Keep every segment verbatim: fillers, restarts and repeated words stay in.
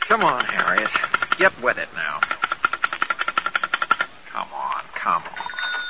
Come on, Harriet. Get with it now. Come on, come on.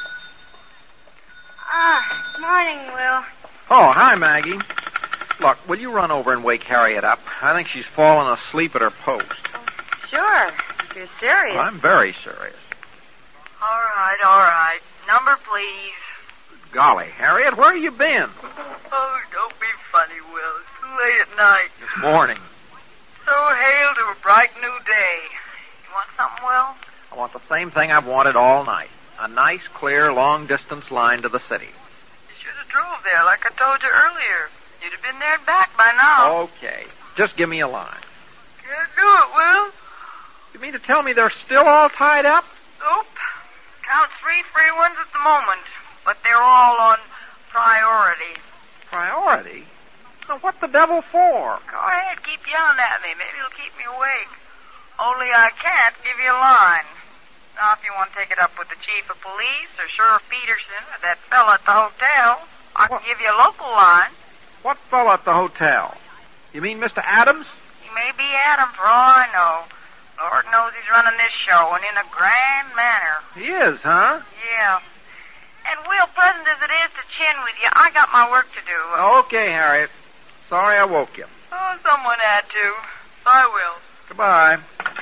Ah, morning, Will. Oh, hi, Maggie. Look, will you run over and wake Harriet up? I think she's fallen asleep at her post. Oh, sure, if you're serious. Well, I'm very serious. All right, all right. Number, please. Golly, Harriet, where have you been? Oh, don't be funny, Will. It's too late at night. This morning. So hail to a bright new day. You want something, Will? I want the same thing I've wanted all night. A nice, clear, long-distance line to the city. You should have drove there like I told you earlier. You'd have been there and back by now. Okay. Just give me a line. Can't do it, Will. You mean to tell me they're still all tied up? Nope. Count three free ones at the moment, but they're all on priority. Priority? Now, what the devil for? Go ahead, keep yelling at me. Maybe it'll keep me awake. Only I can't give you a line. Now, if you want to take it up with the chief of police or Sheriff Peterson or that fella at the hotel, I can What? give you a local line. What fellow at the hotel? You mean Mister Adams? He may be Adam for all I know. Lord knows he's running this show, and in a grand manner. He is, huh? Yeah. And, Will, pleasant as it is to chin with you, I got my work to do. Okay, Harriet. Sorry I woke you. Oh, someone had to. Bye, Will. Goodbye.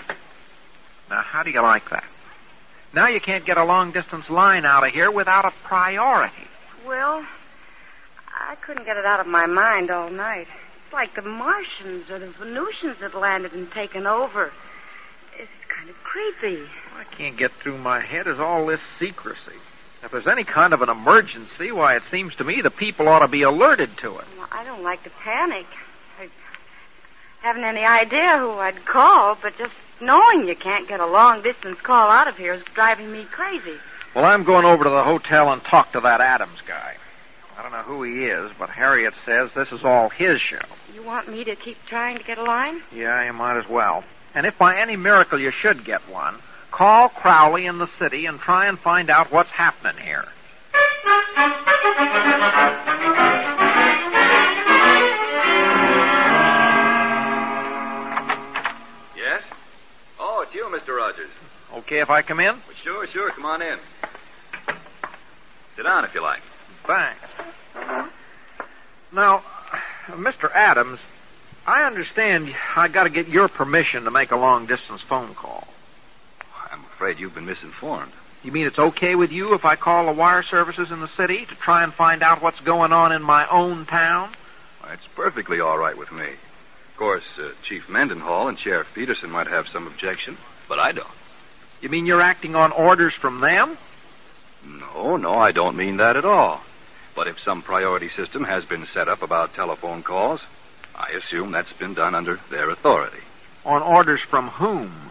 Now, how do you like that? Now you can't get a long-distance line out of here without a priority. Will, I couldn't get it out of my mind all night. It's like the Martians or the Venusians had landed and taken over. It's kind of creepy. What I can't get through my head is all this secrecy. If there's any kind of an emergency, why, it seems to me the people ought to be alerted to it. Well, I don't like to panic. I haven't any idea who I'd call, but just knowing you can't get a long-distance call out of here is driving me crazy. Well, I'm going over to the hotel and talk to that Adams guy. I don't know who he is, but Harriet says this is all his show. You want me to keep trying to get a line? Yeah, you might as well. And if by any miracle you should get one, call Crowley in the city and try and find out what's happening here. Yes? Oh, it's you, Mister Rogers. Okay if I come in? Well, sure, sure. Come on in. Sit down if you like. Thanks. Now, Mister Adams, I understand I got to get your permission to make a long-distance phone call. I'm afraid you've been misinformed. You mean it's okay with you if I call the wire services in the city to try and find out what's going on in my own town? Well, it's perfectly all right with me. Of course, uh, Chief Mendenhall and Sheriff Peterson might have some objection, but I don't. You mean you're acting on orders from them? No, no, I don't mean that at all. But if some priority system has been set up about telephone calls, I assume that's been done under their authority. On orders from whom?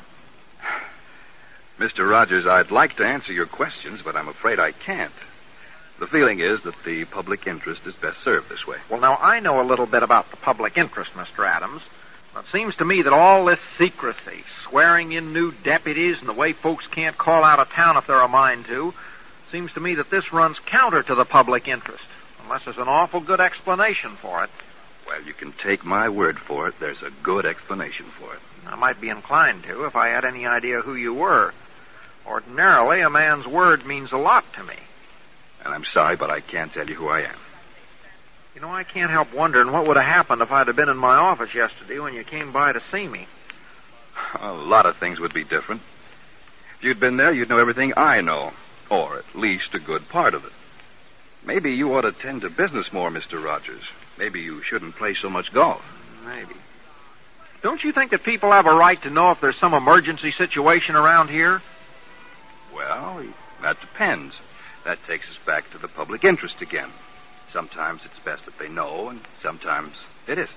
Mister Rogers, I'd like to answer your questions, but I'm afraid I can't. The feeling is that the public interest is best served this way. Well, now, I know a little bit about the public interest, Mister Adams. It seems to me that all this secrecy, swearing in new deputies, and the way folks can't call out of town if they're a mind to, seems to me that this runs counter to the public interest, unless there's an awful good explanation for it. Well, you can take my word for it. There's a good explanation for it. I might be inclined to if I had any idea who you were. Ordinarily, a man's word means a lot to me. And I'm sorry, but I can't tell you who I am. You know, I can't help wondering what would have happened if I'd have been in my office yesterday when you came by to see me. A lot of things would be different. If you'd been there, you'd know everything I know, or at least a good part of it. Maybe you ought to tend to business more, Mister Rogers. Maybe you shouldn't play so much golf. Maybe. Don't you think that people have a right to know if there's some emergency situation around here? Well, that depends. That takes us back to the public interest again. Sometimes it's best if they know, and sometimes it isn't.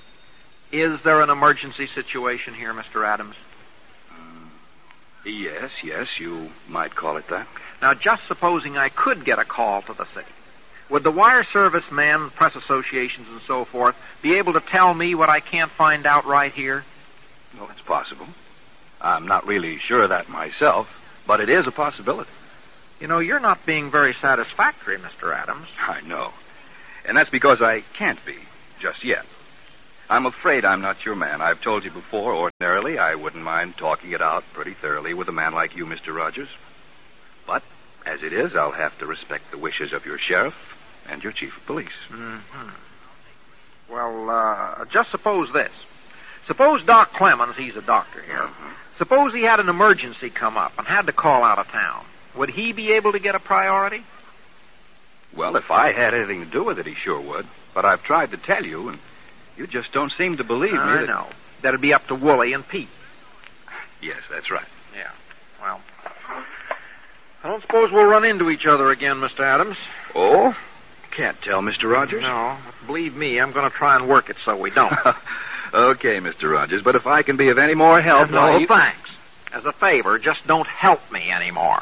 Is there an emergency situation here, Mister Adams? Uh, yes, yes, you might call it that. Now, just supposing I could get a call to the city, would the wire service men, press associations, and so forth be able to tell me what I can't find out right here? Well, it's possible. I'm not really sure of that myself, but it is a possibility. You know, you're not being very satisfactory, Mister Adams. I know. And that's because I can't be, just yet. I'm afraid I'm not your man. I've told you before, ordinarily, I wouldn't mind talking it out pretty thoroughly with a man like you, Mister Rogers. But, as it is, I'll have to respect the wishes of your sheriff and your chief of police. Mm-hmm. Well, uh, just suppose this. Suppose Doc Clemens, he's a doctor here. Uh-huh. Suppose he had an emergency come up and had to call out of town. Would he be able to get a priority? Well, if I had anything to do with it, he sure would. But I've tried to tell you, and you just don't seem to believe me. I that... know. That'd be up to Wooly and Pete. Yes, that's right. Yeah. Well, I don't suppose we'll run into each other again, Mister Adams. Oh? Can't tell, Mister Rogers? No. Believe me, I'm going to try and work it so we don't. Okay, Mister Rogers, but if I can be of any more help... No, I... thanks. As a favor, just don't help me anymore.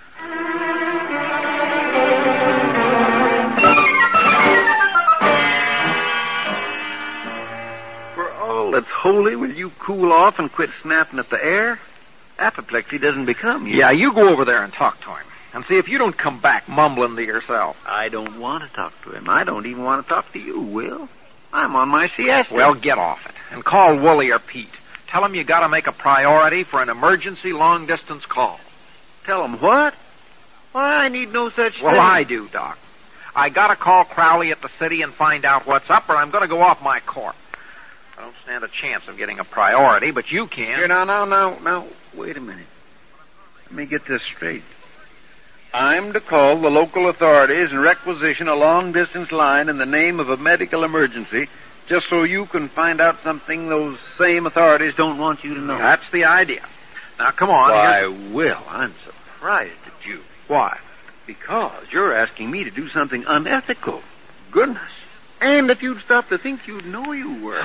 For all that's holy, will you cool off and quit snapping at the air? Apoplexy doesn't become you. Yeah, you go over there and talk to him. And see if you don't come back mumbling to yourself. I don't want to talk to him. I don't even want to talk to you, Will. I'm on my siesta. Well, get off it. And call Wooly or Pete. Tell them you got to make a priority for an emergency long-distance call. Tell them what? Why, I need no such thing. Well, I do, Doc. I got to call Crowley at the city and find out what's up, or I'm going to go off my corp. I don't stand a chance of getting a priority, but you can. Here, now, now, now, now, wait a minute. Let me get this straight. I'm to call the local authorities and requisition a long-distance line in the name of a medical emergency just so you can find out something those same authorities don't want you to know. That's the idea. Now, come on. Why, here's... Will, I'm surprised at you. Why? Because you're asking me to do something unethical. Goodness. And if you'd stop to think, you'd know you were.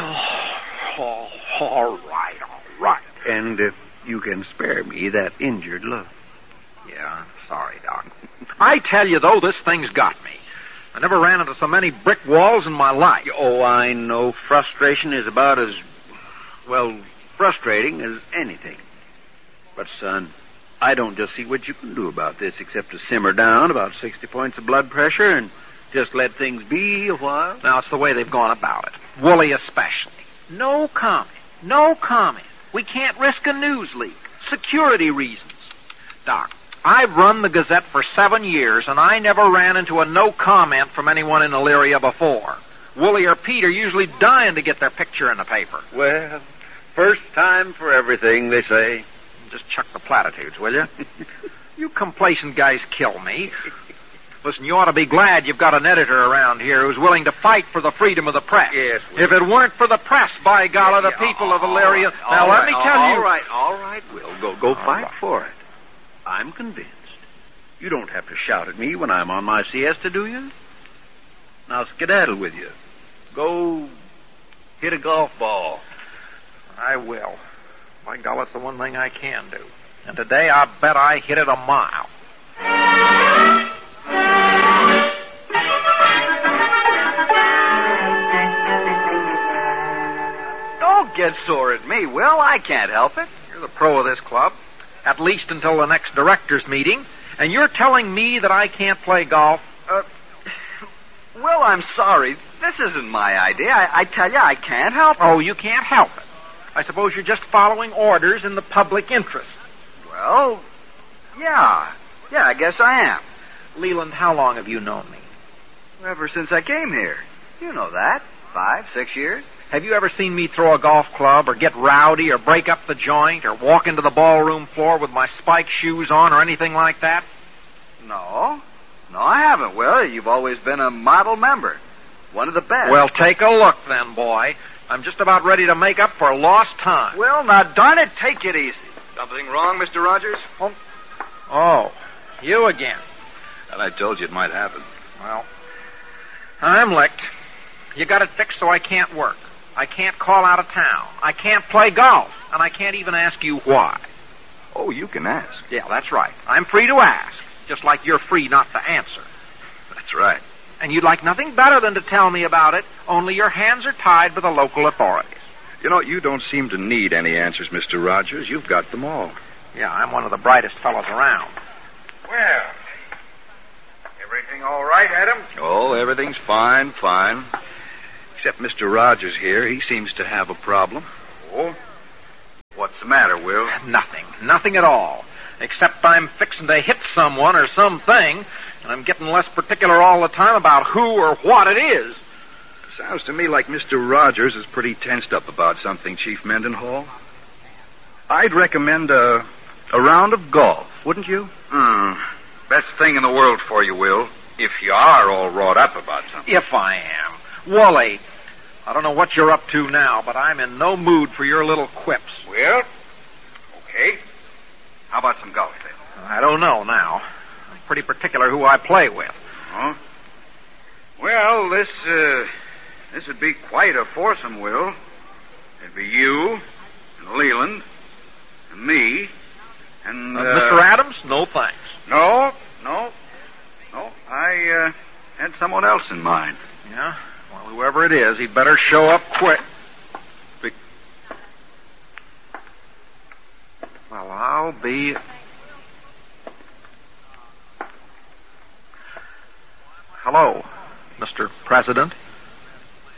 Oh, all right, all right. And if you can spare me that injured look. Yeah, sorry, Doc. I tell you, though, this thing's got me. I never ran into so many brick walls in my life. Oh, I know. Frustration is about as, well, frustrating as anything. But, son, I don't just see what you can do about this except to simmer down about sixty points of blood pressure and just let things be a while. Now, it's the way they've gone about it. Wooly especially. No comment. No comment. We can't risk a news leak. Security reasons. Doc, I've run the Gazette for seven years, and I never ran into a no comment from anyone in Elyria before. Wooly or Pete are usually dying to get their picture in the paper. Well, first time for everything, they say. Just chuck the platitudes, will you? You complacent guys kill me. Listen, you ought to be glad you've got an editor around here who's willing to fight for the freedom of the press. Yes, Will. If it weren't for the press, by golly, the people of Elyria... Now, let me tell you... All right, all right, Will. Go, go fight right. for it. I'm convinced. You don't have to shout at me when I'm on my siesta, do you? Now skedaddle with you. Go hit a golf ball. I will. By golly, it's the one thing I can do. And today I bet I hit it a mile. Don't get sore at me, Will. I can't help it. You're the pro of this club. At least until the next directors' meeting. And you're telling me that I can't play golf? Uh, Will, I'm sorry. This isn't my idea. I, I tell you, I can't help it. Oh, you can't help it. I suppose you're just following orders in the public interest. Well, yeah. Yeah, I guess I am. Leland, how long have you known me? Ever since I came here. You know that. Five, six years. Have you ever seen me throw a golf club or get rowdy or break up the joint or walk into the ballroom floor with my spike shoes on or anything like that? No. No, I haven't, Will. You've always been a model member. One of the best. Well, take a look then, boy. I'm just about ready to make up for lost time. Well, now, darn it, take it easy. Something wrong, Mister Rogers? Oh, oh you again. And I told you it might happen. Well, I'm licked. You got it fixed so I can't work. I can't call out of town. I can't play golf. And I can't even ask you why. Oh, you can ask. Yeah, that's right. I'm free to ask, just like you're free not to answer. That's right. And you'd like nothing better than to tell me about it, only your hands are tied by the local authorities. You know, you don't seem to need any answers, Mister Rogers. You've got them all. Yeah, I'm one of the brightest fellows around. Well, everything all right, Adam? Oh, everything's fine, fine. Except Mister Rogers here, he seems to have a problem. Oh? What's the matter, Will? Nothing. Nothing at all. Except I'm fixing to hit someone or something, and I'm getting less particular all the time about who or what it is. Sounds to me like Mister Rogers is pretty tensed up about something, Chief Mendenhall. I'd recommend a, a round of golf, wouldn't you? Hmm. Best thing in the world for you, Will, if you are all wrought up about something. If I am. Wally, I don't know what you're up to now, but I'm in no mood for your little quips. Well, okay. How about some golf, then? I don't know now. I'm pretty particular who I play with. Huh? Well, this, uh, this would be quite a foursome, Will. It'd be you, and Leland, and me, and, uh... uh Mister Adams? No, thanks. No, no, no. I, uh, had someone else in mind. Yeah? Well, whoever it is, he'd better show up quick. Be- well, I'll be... Hello, Mister President.